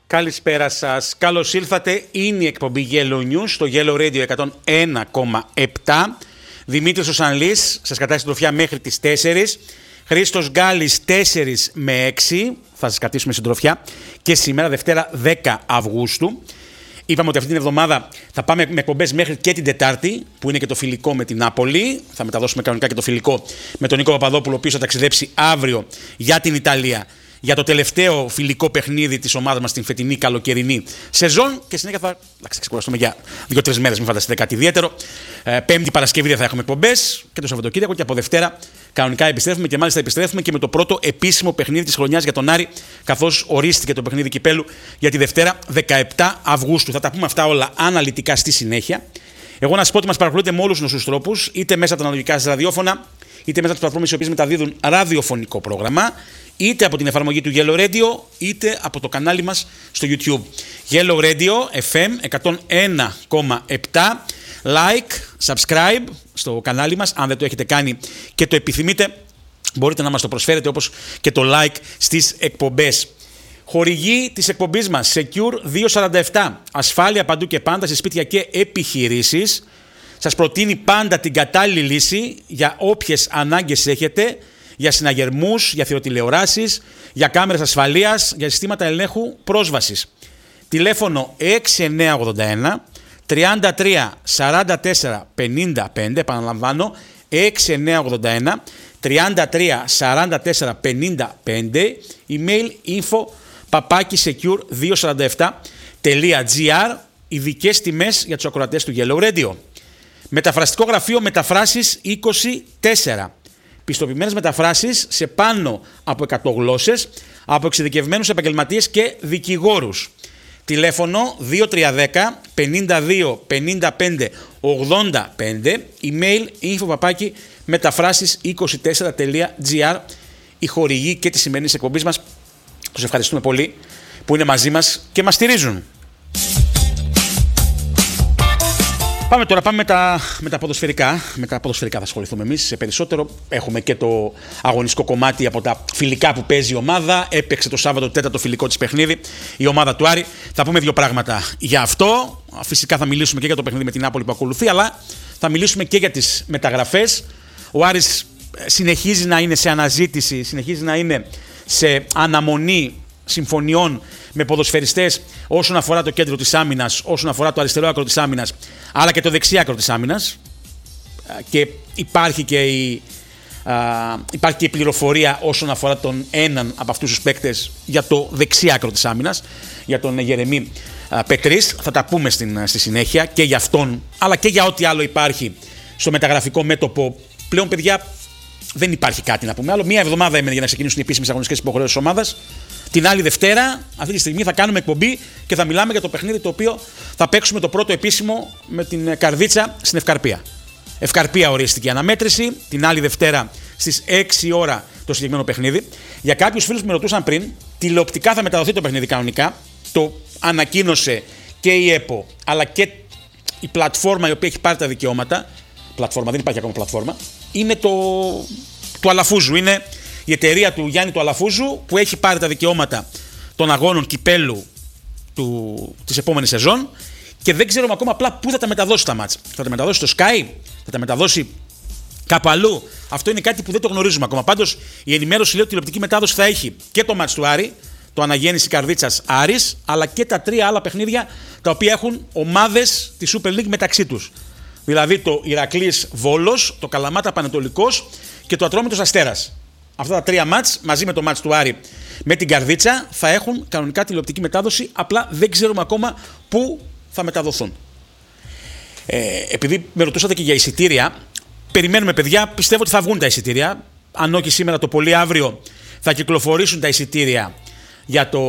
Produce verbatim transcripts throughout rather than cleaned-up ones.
Καλησπέρα σας. Καλώς ήλθατε. Είναι η εκπομπή Yellow News στο Yellow Radio εκατόν ένα κόμμα επτά. Δημήτρης ο Σανλής σας κρατάει συντροφιά μέχρι τις τέσσερις. Χρήστος Γκάλης τέσσερις με έξι. Θα σας κρατήσουμε συντροφιά. Και σήμερα Δευτέρα δέκα Αυγούστου. Είπαμε ότι αυτή την εβδομάδα θα πάμε με εκπομπές μέχρι και την Τετάρτη, που είναι και το φιλικό με την Νάπολη. Θα μεταδώσουμε κανονικά και το φιλικό με τον Νίκο Παπαδόπουλο, ο οποίος θα ταξιδέψει αύριο για την Ιταλία, για το τελευταίο φιλικό παιχνίδι της ομάδας μας στην φετινή καλοκαιρινή σεζόν. Και συνέχεια θα ξεκουραστούμε για δύο-τρεις μέρες, μην φανταστείτε κάτι ιδιαίτερο. Ε, Πέμπτη Παρασκευή δεν θα έχουμε εκπομπές και το Σαββατοκύριακο, και από Δευτέρα κανονικά επιστρέφουμε, και μάλιστα επιστρέφουμε και με το πρώτο επίσημο παιχνίδι της χρονιάς για τον Άρη, καθώς ορίστηκε το παιχνίδι κυπέλου για τη Δευτέρα δεκαεπτά Αυγούστου. Θα τα πούμε αυτά όλα αναλυτικά στη συνέχεια. Εγώ να σας πω ότι μας παρακολουθείτε με όλους τους γνωστούς τρόπους, είτε μέσα από τα αναλογικά σας ραδιόφωνα, είτε μέσα από τις πλατφόρμες οι οποίες μεταδίδουν ραδιοφωνικό πρόγραμμα, είτε από την εφαρμογή του Yellow Radio, είτε από το κανάλι μας στο YouTube. Yellow Radio εφ εμ εκατόν ένα κόμμα επτά. Like, subscribe στο κανάλι μας, αν δεν το έχετε κάνει και το επιθυμείτε, μπορείτε να μας το προσφέρετε, όπως και το like στις εκπομπές. Χορηγή της εκπομπής μας Secure διακόσια σαράντα επτά. Ασφάλεια παντού και πάντα σε σπίτια και επιχειρήσεις. Σας προτείνει πάντα την κατάλληλη λύση για όποιες ανάγκες έχετε, για συναγερμούς, για θηροτηλεοράσεις, για κάμερες ασφαλείας, για συστήματα ελέγχου πρόσβασης. Τηλέφωνο έξι εννιά ογδόντα ένα τριάντα τρία σαράντα τέσσερα πενήντα πέντε, επαναλαμβάνω, έξι εννιά ογδόντα ένα τριάντα τρία σαράντα τέσσερα πενήντα πέντε, email info παπάκι secure διακόσια σαράντα επτά τελεία gr, ειδικές τιμές για τους ακροατές του Yellow Radio. Μεταφραστικό γραφείο Μεταφράσεις είκοσι τέσσερα. Πιστοποιημένες μεταφράσεις σε πάνω από εκατό γλώσσες από εξειδικευμένους επαγγελματίες και δικηγόρους. Τηλέφωνο δύο τρία ένα μηδέν πενήντα δύο πενήντα πέντε ογδόντα πέντε, email info παπάκι μεταφράσεις είκοσι τέσσερα τελεία gr, η χορηγή και τη σημερινής εκπομπής μας. Τους ευχαριστούμε πολύ που είναι μαζί μας και μας στηρίζουν. Πάμε τώρα, πάμε με τα, με τα ποδοσφαιρικά. Με τα ποδοσφαιρικά θα ασχοληθούμε εμείς σε περισσότερο. Έχουμε και το αγωνιστικό κομμάτι από τα φιλικά που παίζει η ομάδα. Έπαιξε το Σάββατο τέταρτο φιλικό της παιχνίδι η ομάδα του Άρη. Θα πούμε δύο πράγματα για αυτό. Φυσικά θα μιλήσουμε και για το παιχνίδι με την Νάπολη που ακολουθεί, αλλά θα μιλήσουμε και για τις μεταγραφές. Ο Άρης συνεχίζει να είναι σε αναζήτηση, συνεχίζει να είναι σε αναμονή συμφωνιών με ποδοσφαιριστές όσον αφορά το κέντρο της άμυνας, όσον αφορά το αριστερό άκρο της άμυνας, αλλά και το δεξί άκρο της άμυνας. Και υπάρχει και η, α, υπάρχει και η πληροφορία όσον αφορά τον έναν από αυτούς τους παίκτες για το δεξί άκρο της άμυνας, για τον Γερεμί Πετρίς. Θα τα πούμε στην, στη συνέχεια και για αυτόν, αλλά και για ό,τι άλλο υπάρχει στο μεταγραφικό μέτωπο. Πλέον, παιδιά, δεν υπάρχει κάτι να πούμε άλλο. Μία εβδομάδα έμενε για να ξεκινήσουν οι επίσημες αγωνιστικές υποχρεώσεις της ομάδας. Την άλλη Δευτέρα, αυτή τη στιγμή, θα κάνουμε εκπομπή και θα μιλάμε για το παιχνίδι το οποίο θα παίξουμε το πρώτο επίσημο με την Καρδίτσα στην Ευκαρπία. Ευκαρπία ορίστηκε η αναμέτρηση. Την άλλη Δευτέρα στις έξι ώρα το συγκεκριμένο παιχνίδι. Για κάποιους φίλους που με ρωτούσαν πριν, τηλεοπτικά θα μεταδοθεί το παιχνίδι κανονικά. Το ανακοίνωσε και η ΕΠΟ, αλλά και η πλατφόρμα η οποία έχει πάρει τα δικαιώματα. Πλατφόρμα, δεν υπάρχει ακόμα πλατφόρμα. Είναι το, του Αλαφούζου. Είναι η εταιρεία του Γιάννη του Αλαφούζου που έχει πάρει τα δικαιώματα των αγώνων κυπέλου του, της επόμενης σεζόν, και δεν ξέρουμε ακόμα απλά πού θα τα μεταδώσει τα μάτς. Θα τα μεταδώσει στο Sky, θα τα μεταδώσει κάπου αλλού. Αυτό είναι κάτι που δεν το γνωρίζουμε ακόμα. Πάντως η ενημέρωση λέει ότι η τηλεοπτική μετάδοση θα έχει και το μάτς του Άρη, το Αναγέννηση Καρδίτσας Άρης, αλλά και τα τρία άλλα παιχνίδια τα οποία έχουν ομάδες της Super League μεταξύ τους. Δηλαδή το Ηρακλής Βόλος, το Καλαμάτα Πανετολικός και το Ατρόμητος Αστέρας. Αυτά τα τρία μάτς μαζί με το μάτς του Άρη με την Καρδίτσα θα έχουν κανονικά τηλεοπτική μετάδοση, απλά δεν ξέρουμε ακόμα πού θα μεταδοθούν. Ε, επειδή με ρωτούσατε και για εισιτήρια, περιμένουμε, παιδιά, πιστεύω ότι θα βγουν τα εισιτήρια. Αν όχι σήμερα, το πολύ αύριο θα κυκλοφορήσουν τα εισιτήρια για το,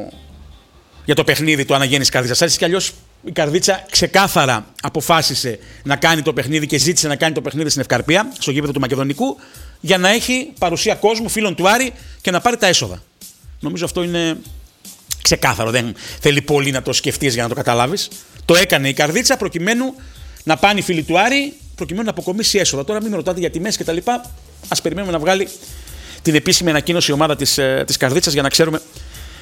για το παιχνίδι του Αναγέννησης Καρδίτσας. Έτσι κι αλλιώς η Καρδίτσα ξεκάθαρα αποφάσισε να κάνει το παιχνίδι και ζήτησε να κάνει το παιχνίδι στην Ευκαρπία, στο γήπεδο του Μακεδονικού, για να έχει παρουσία κόσμου, φίλων του Άρη και να πάρει τα έσοδα. Νομίζω αυτό είναι ξεκάθαρο. Δεν θέλει πολύ να το σκεφτείς για να το καταλάβεις. Το έκανε η Καρδίτσα προκειμένου να πάνε οι φίλοι του Άρη, προκειμένου να αποκομίσει έσοδα. Τώρα μην με ρωτάτε για τιμές κτλ. Ας περιμένουμε να βγάλει την επίσημη ανακοίνωση η ομάδα της, της Καρδίτσας για να ξέρουμε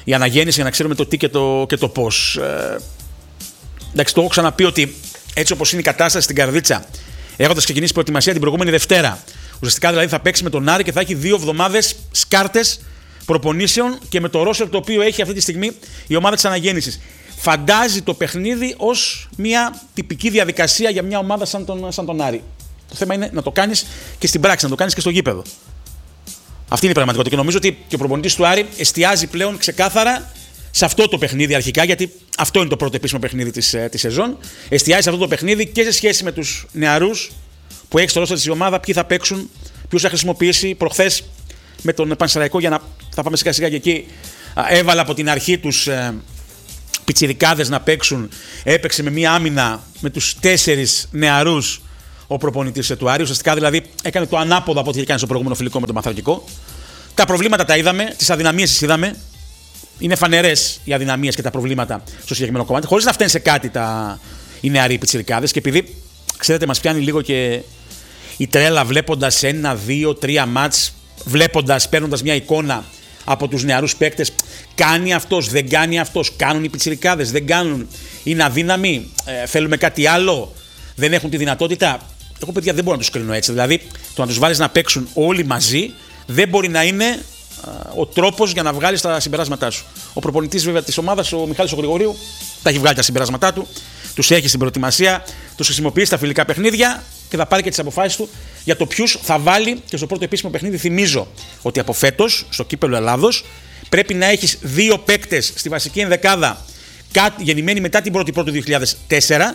η αναγέννηση για να ξέρουμε το τι και το, και το πώς. Ε, εντάξει, το έχω ξαναπεί ότι έτσι όπως είναι η κατάσταση στην Καρδίτσα, έχοντας ξεκινήσει προετοιμασία την προηγούμενη Δευτέρα, ουσιαστικά δηλαδή θα παίξει με τον Άρη και θα έχει δύο εβδομάδες σκάρτες προπονήσεων και με το ρόστερ το οποίο έχει αυτή τη στιγμή η ομάδα της αναγέννησης. Φαντάζει το παιχνίδι ως μια τυπική διαδικασία για μια ομάδα σαν τον, σαν τον Άρη. Το θέμα είναι να το κάνεις και στην πράξη, να το κάνεις και στο γήπεδο. Αυτή είναι η πραγματικότητα. Και νομίζω ότι και ο προπονητής του Άρη εστιάζει πλέον ξεκάθαρα σε αυτό το παιχνίδι αρχικά, γιατί αυτό είναι το πρώτο επίσημο παιχνίδι της, της σεζόν. Εστιάζει σε αυτό το παιχνίδι και σε σχέση με τους νεαρούς που έχει στο ρόστερ της ομάδα, ποιοι θα παίξουν, ποιους θα χρησιμοποιήσει. Προχθές με τον Πανσεραϊκό, για να θα πάμε σιγά σιγά και εκεί, έβαλε από την αρχή τους ε, πιτσιρικάδες να παίξουν. Έπαιξε με μία άμυνα με τους τέσσερις νεαρούς ο προπονητής του Άρη. Ουσιαστικά δηλαδή έκανε το ανάποδο από ό,τι είχε κάνει στο προηγούμενο φιλικό με τον Παθρακικό. Τα προβλήματα τα είδαμε, τις αδυναμίες τις είδαμε. Είναι φανερές οι αδυναμίες και τα προβλήματα στο συγκεκριμένο κομμάτι, χωρίς να φταίνουν σε κάτι τα... οι νεαροί πιτσιρικάδες. Και επειδή ξέρετε, μας πιάνει λίγο και η τρέλα βλέποντας ένα, δύο, τρία μάτς, βλέποντας, παίρνοντας μια εικόνα από τους νεαρούς παίκτες. Κάνει αυτός, δεν κάνει αυτός, κάνουν οι πιτσιρικάδες, δεν κάνουν, είναι αδύναμοι, ε, θέλουμε κάτι άλλο, δεν έχουν τη δυνατότητα. Εγώ, παιδιά, δεν μπορώ να τους κρίνω έτσι. Δηλαδή, το να τους βάλεις να παίξουν όλοι μαζί δεν μπορεί να είναι α, ο τρόπος για να βγάλεις τα συμπεράσματά σου. Ο προπονητής βέβαια της ομάδας, ο Μιχάλης ο Γρηγορίου, τα έχει βγάλει τα συμπεράσματά του, τους έχει στην προετοιμασία, τους χρησιμοποιεί στα φιλικά παιχνίδια και θα πάρει και τις αποφάσεις του για το ποιους θα βάλει και στο πρώτο επίσημο παιχνίδι. Θυμίζω ότι από φέτος, στο Κύπελλο Ελλάδος, πρέπει να έχεις δύο παίκτες στη βασική ενδεκάδα γεννημένοι μετά την πρώτη πρώτη του δύο χιλιάδες τέσσερα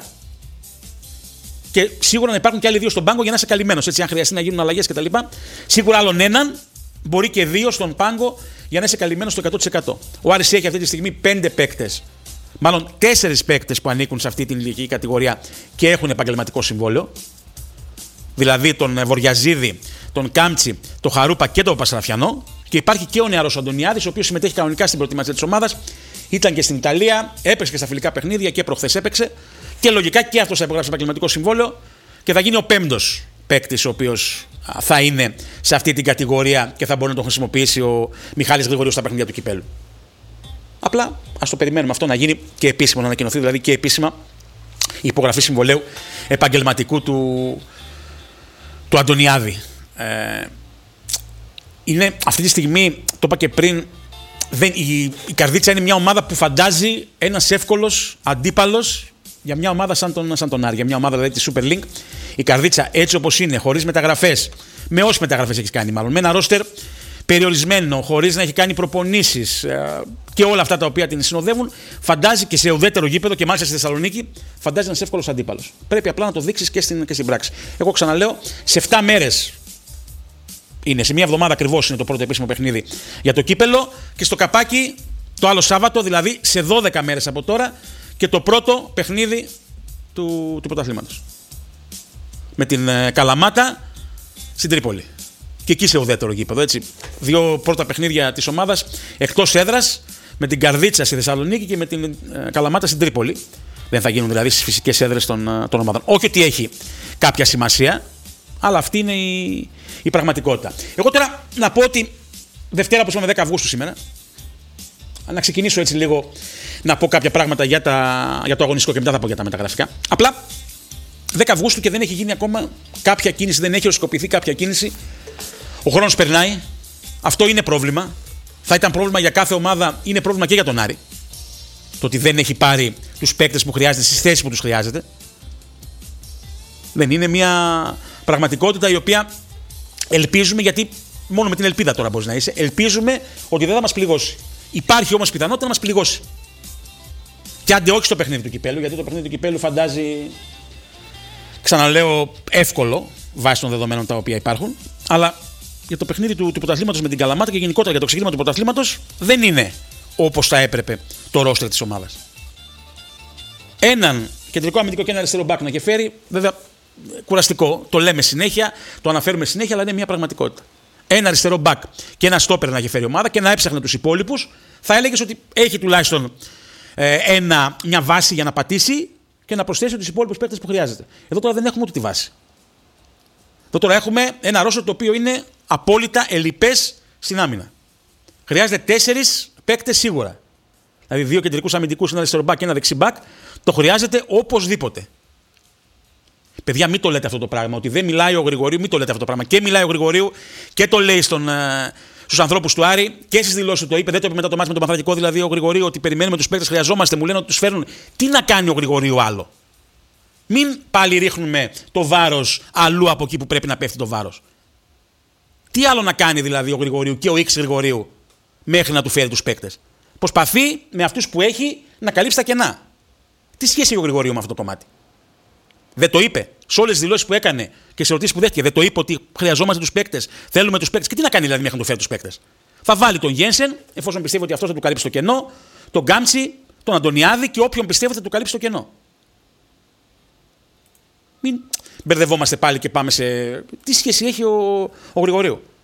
και σίγουρα να υπάρχουν και άλλοι δύο στον πάγκο για να είσαι καλυμμένος. Έτσι, αν χρειαστεί να γίνουν αλλαγές κτλ. Σίγουρα άλλον έναν, μπορεί και δύο στον πάγκο για να είσαι καλυμμένος στο εκατό τοις εκατό. Ο Άρης έχει αυτή τη στιγμή πέντε παίκτες. Μάλλον τέσσερις παίκτες που ανήκουν σε αυτή την ηλικιακή κατηγορία και έχουν επαγγελματικό συμβόλαιο. Δηλαδή τον Βοριαζίδη, τον Κάμτσι, τον Χαρούπα και τον Παπασεραφιανό. Και υπάρχει και ο νεαρός Αντωνιάδης, ο οποίος συμμετέχει κανονικά στην προετοιμασία της ομάδας. Ήταν και στην Ιταλία, έπαιξε και στα φιλικά παιχνίδια και προχθές έπαιξε. Και λογικά και αυτός θα υπογράψει επαγγελματικό συμβόλαιο και θα γίνει ο πέμπτος παίκτης ο οποίος θα είναι σε αυτή την κατηγορία και θα μπορεί να τον χρησιμοποιήσει ο Μιχάλης Γρηγορίου στα παιχνίδια του Κυπέλλου. Απλά ας το περιμένουμε αυτό να γίνει και επίσημα, να ανακοινωθεί δηλαδή και επίσημα η υπογραφή συμβολέου επαγγελματικού του, του Αντωνιάδη. Ε, είναι αυτή τη στιγμή, το είπα και πριν, δεν, η, η Καρδίτσα είναι μια ομάδα που φαντάζει ένας εύκολος αντίπαλος για μια ομάδα σαν τον, σαν τον Άρη, για μια ομάδα δηλαδή τη Super League. Η Καρδίτσα έτσι όπως είναι, χωρίς μεταγραφές, με όσες μεταγραφές έχεις κάνει μάλλον, με ένα ρόστερ περιορισμένο, χωρίς να έχει κάνει προπονήσεις ε, και όλα αυτά τα οποία την συνοδεύουν, φαντάζει και σε ουδέτερο γήπεδο και μάλιστα στη Θεσσαλονίκη, φαντάζει ένας εύκολος αντίπαλος. Πρέπει απλά να το δείξεις και στην, και στην πράξη. Εγώ ξαναλέω, σε επτά μέρες είναι, σε μία εβδομάδα ακριβώς είναι το πρώτο επίσημο παιχνίδι για το κύπελλο και στο καπάκι το άλλο Σάββατο, δηλαδή σε δώδεκα μέρες από τώρα, και το πρώτο παιχνίδι του, του πρωταθλήματος. Με την ε, Καλαμάτα στην Τρίπολη. Και εκεί σε ουδέτερο γήπεδο, έτσι. Δύο πρώτα παιχνίδια της ομάδας εκτός έδρας, με την Καρδίτσα στη Θεσσαλονίκη και με την ε, Καλαμάτα στην Τρίπολη. Δεν θα γίνουν δηλαδή στις φυσικές έδρες των, ε, των ομάδων. Όχι ότι έχει κάποια σημασία, αλλά αυτή είναι η, η πραγματικότητα. Εγώ τώρα να πω ότι Δευτέρα, όπως είπαμε, δέκα Αυγούστου σήμερα, να ξεκινήσω έτσι λίγο να πω κάποια πράγματα για, τα, για το αγωνιστικό και μετά θα πω για τα μεταγραφικά. Απλά δέκα Αυγούστου και δεν έχει γίνει ακόμα κάποια κίνηση, δεν έχει οριστικοποιηθεί κάποια κίνηση. Ο χρόνος περνάει. Αυτό είναι πρόβλημα. Θα ήταν πρόβλημα για κάθε ομάδα, είναι πρόβλημα και για τον Άρη. Το ότι δεν έχει πάρει τους παίκτες που χρειάζεται στις θέσεις που τους χρειάζεται. Δεν είναι μια πραγματικότητα η οποία ελπίζουμε, γιατί μόνο με την ελπίδα τώρα μπορείς να είσαι, ελπίζουμε ότι δεν θα μας πληγώσει. Υπάρχει όμως πιθανότητα να μας πληγώσει. Και άντε όχι στο παιχνίδι του κυπέλλου, γιατί το παιχνίδι του κυπέλλου φαντάζει, ξαναλέω, εύκολο βάσει των δεδομένων τα οποία υπάρχουν. Αλλά για το παιχνίδι του, του πρωταθλήματος με την Καλαμάτα και γενικότερα για το ξεκίνημα του πρωταθλήματος δεν είναι όπως θα έπρεπε το ρόστερ της ομάδας. Έναν κεντρικό αμυντικό και ένα αριστερό μπακ να και φέρει, βέβαια κουραστικό, το λέμε συνέχεια, το αναφέρουμε συνέχεια, αλλά είναι μια πραγματικότητα. Ένα αριστερό μπακ και ένα στόπερ να έχει φέρει η ομάδα και να έψαχνε τους υπόλοιπους, θα έλεγες ότι έχει τουλάχιστον ε, ένα, μια βάση για να πατήσει και να προσθέσει τους υπόλοιπους παίκτες που χρειάζεται. Εδώ τώρα δεν έχουμε ούτε τη βάση. Εδώ τώρα έχουμε ένα ρόστερ το οποίο είναι απόλυτα ελλειπές στην άμυνα. Χρειάζεται τέσσερις παίκτες σίγουρα. Δηλαδή, δύο κεντρικούς αμυντικούς, ένα αριστερομπάκ και ένα δεξιμπάκ, το χρειάζεται οπωσδήποτε. Παιδιά, μην το λέτε αυτό το πράγμα. Ότι δεν μιλάει ο Γρηγορίου, μην το λέτε αυτό το πράγμα. Και μιλάει ο Γρηγορίου και το λέει στον, στους ανθρώπους του Άρη και στις δηλώσεις του το είπε. Δεν το είπε μετά το μάτς με τον Παναθηναϊκό, δηλαδή ο Γρηγορίου, ότι περιμένουμε τους παίκτες, χρειαζόμαστε, μου λένε ότι τους φέρνουν. Τι να κάνει ο Γρηγορίου άλλο. Μην πάλι ρίχνουμε το βάρος αλλού από εκεί που πρέπει να πέφτει το βάρος. Τι άλλο να κάνει δηλαδή ο Γρηγορίου και ο X Γρηγορίου μέχρι να του φέρει τους παίκτες. Προσπαθεί με αυτούς που έχει να καλύψει τα κενά. Τι σχέση έχει ο Γρηγορίου με αυτό το κομμάτι. Δεν το είπε. Σε όλες τις δηλώσεις που έκανε και σε ερωτήσεις που δέχτηκε, δεν το είπε ότι χρειαζόμαστε τους παίκτες, θέλουμε τους παίκτες. Και τι να κάνει δηλαδή μέχρι να του φέρει τους παίκτες. Θα βάλει τον Γένσεν, εφόσον πιστεύει ότι αυτός θα του καλύψει το κενό, τον Γκάμτσι, τον Αντωνιάδη και όποιον πιστεύει θα του καλύψει το κενό. Μην μπερδευόμαστε πάλι και πάμε σε. Τι σχέση έχει ο, ο Γρηγορίου.